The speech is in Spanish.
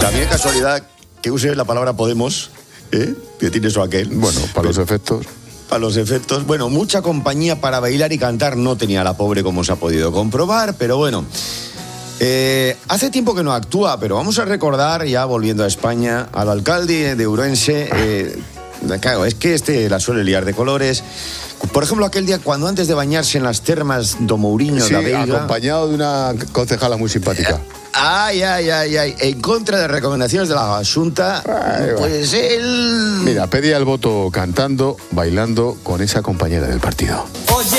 También es casualidad que use la palabra Podemos, que tiene eso aquel. Bueno, para los efectos. Para los efectos. Bueno, mucha compañía para bailar y cantar no tenía la pobre, como se ha podido comprobar, pero bueno. Hace tiempo que no actúa, pero vamos a recordar, ya volviendo a España, al alcalde de Ourense. Claro, es que la suele liar de colores. Por ejemplo, aquel día cuando antes de bañarse en las termas do Mourinho Sí, da Veiga, acompañado de una concejala muy simpática. Ay, en contra de recomendaciones de la Junta, pues él... Mira, pedía el voto cantando, bailando con esa compañera del partido. Oye,